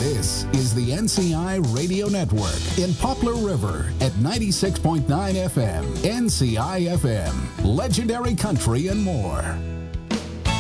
This is the NCI Radio Network in Poplar River at 96.9 FM, NCI FM, legendary country and more.